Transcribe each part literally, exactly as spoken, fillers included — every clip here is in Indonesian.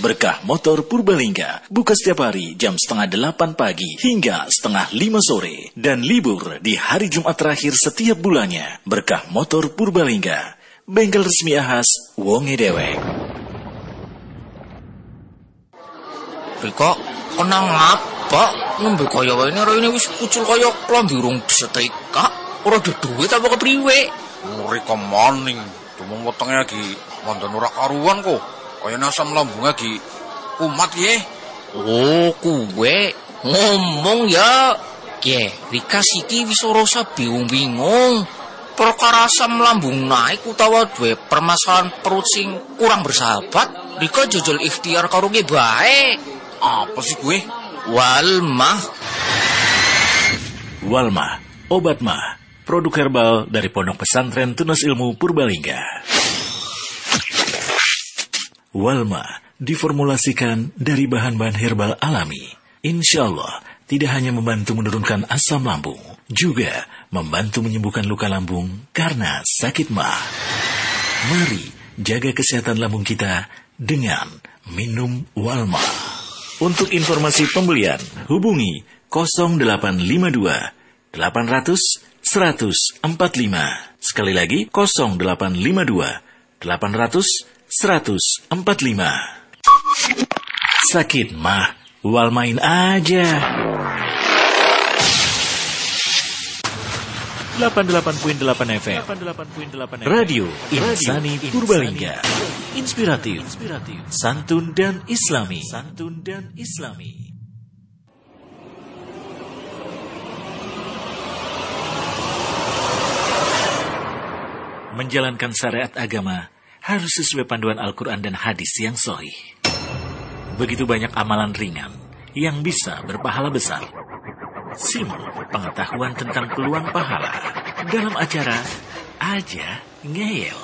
Berkah Motor Purbalingga buka setiap hari jam setengah delapan pagi hingga setengah lima sore dan libur di hari Jumat terakhir setiap bulannya. Berkah Motor Purbalingga, bengkel resmi Ahas wonge dewek. Riko, kenang apa? Nembe kaya wae ini wis kucul kaya klambi urung disetrika. Ora ada duit apa kepriwe? Riko maning, cuma wetenge lagi wonten ora karuan kok. Kaya asam lambung lagi kumat ye. Oh, kuwe ngomong ya. Ye, Rika siki wis ora usah bingung-bingung. Perkara asam lambung naik utawa duwe permasalahan perut sing kurang bersahabat, Rika jajal ikhtiar karo ge bae. Apa sih gue? Walmah. Walmah, obat mah, produk herbal dari Pondok Pesantren Tunas Ilmu Purbalingga. Walmah diformulasikan dari bahan-bahan herbal alami. Insya Allah tidak hanya membantu menurunkan asam lambung, juga membantu menyembuhkan luka lambung karena sakit mah. Mari jaga kesehatan lambung kita dengan minum Walmah. Untuk informasi pembelian, hubungi nol delapan lima dua delapan nol nol satu nol empat lima. Sekali lagi nol delapan lima dua delapan nol nol satu nol empat lima. Sakit mah, Walmain aja. delapan puluh delapan koma delapan F M Radio Insani Purbalingga. Inspiratif, santun dan islami. Santun dan islami. Menjalankan syariat agama harus sesuai panduan Al-Quran dan hadis yang sahih. Begitu banyak amalan ringan yang bisa berpahala besar. Simak pengetahuan tentang peluang pahala dalam acara Aja Ngeyel.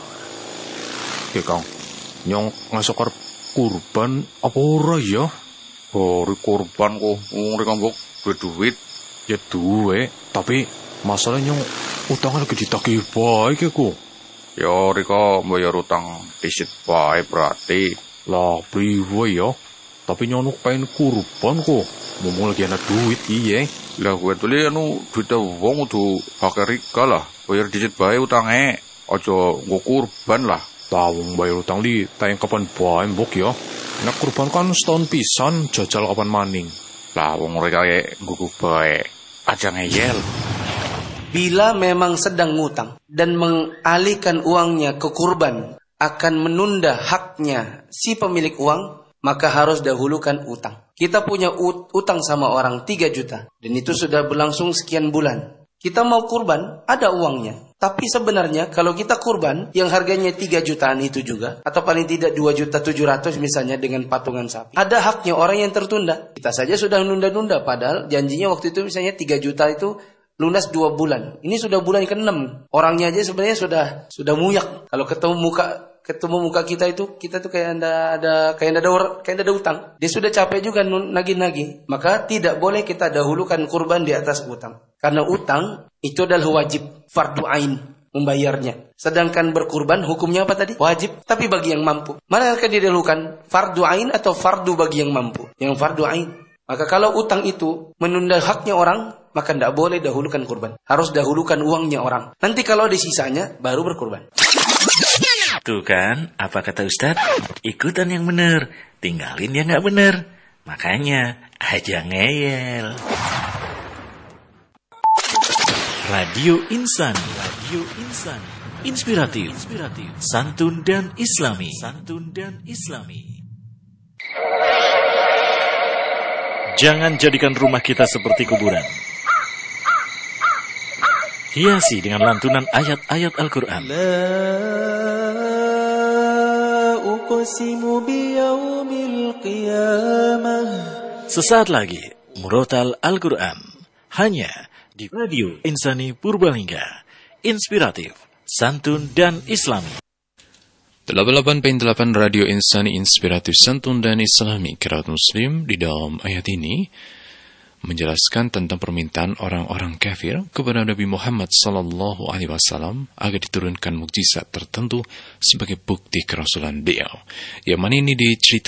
Ya Kang, nyong ngasokar kurban apa ora ya? Bari kurban kok wong rek ambok duit ya duwe, tapi masalahnya nyong utangnya lagi ditagih bae ki kok. Ya rika bayar utang disit bae berarti. Lah priwe ya? Tapi nyong pengen kurban kok. Ngomong lagi ana duit iye. Lah gue tuh lihat anu duit wong udah pakai Rika lah, bayar dicit bae utangnya, aja gue kurban lah. Tawang bayar utang li, tayang kapan bae mbok ya. Nak kurban kan setahun pisan, jajal kapan maning. Lah wong mereka kayak gue bae, aja ngeyel. Bila memang sedang ngutang dan mengalihkan uangnya ke kurban akan menunda haknya si pemilik uang, maka harus dahulukan utang. Kita punya ut- utang sama orang tiga juta. Dan itu sudah berlangsung sekian bulan. Kita mau kurban, ada uangnya. Tapi sebenarnya kalau kita kurban, yang harganya tiga jutaan itu juga, atau paling tidak dua juta tujuh ratus misalnya dengan patungan sapi, ada haknya orang yang tertunda. Kita saja sudah nunda-nunda, padahal janjinya waktu itu misalnya tiga juta itu lunas dua bulan. Ini sudah bulan keenam. Orangnya aja sebenarnya sudah sudah muyak. Kalau ketemu muka ketemu muka kita itu, kita tuh kayak ada ada kayak ada kayak ada utang. Dia sudah capek juga nagih-nagih. Maka tidak boleh kita dahulukan kurban di atas utang. Karena utang itu adalah wajib, fardu ain membayarnya. Sedangkan berkurban hukumnya apa tadi? Wajib, tapi bagi yang mampu. Mana akan didahulukan? Fardu ain atau fardu bagi yang mampu? Yang fardu ain. Maka kalau utang itu menunda haknya orang, maka tidak boleh dahulukan kurban. Harus dahulukan uangnya orang. Nanti kalau ada sisanya, baru berkurban. Tuh kan, apa kata Ustadz? Ikutan yang bener, tinggalin yang gak bener. Makanya, aja ngeyel. Radio Insani, Radio Insani, inspiratif, inspiratif, santun dan islami, santun dan islami. Jangan jadikan rumah kita seperti kuburan. Hiasi dengan lantunan ayat-ayat Al-Quran. Sesaat lagi, Murotal Al-Quran. Hanya di Radio Insani Purbalingga. Inspiratif, santun dan islami. delapan puluh delapan koma delapan Radio Insani Inspiratif, Santun dan Islami. Kerabat Muslim di dalam ayat ini menjelaskan tentang permintaan orang-orang kafir kepada Nabi Muhammad sallallahu alaihi wasallam agar diturunkan mukjizat tertentu sebagai bukti kerasulan beliau. Yang mana ini diceritakan